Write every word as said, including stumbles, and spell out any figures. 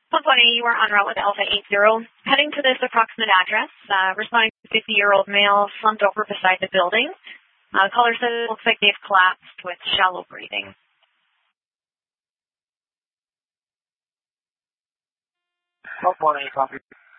one twenty, you are on route with Alpha eight zero. Heading to this approximate address, uh, responding to a fifty-year-old male slumped over beside the building. Uh, caller says it looks like they've collapsed with shallow breathing. one twenty, copy.